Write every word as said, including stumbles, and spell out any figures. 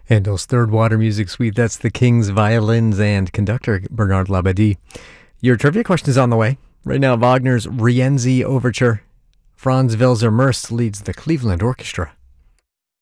Handel's Third Water Music Suite, that's the King's violins and conductor Bernard Labadie. Your trivia question is on the way. Right now, Wagner's Rienzi Overture. Franz Welser-Merz leads the Cleveland Orchestra.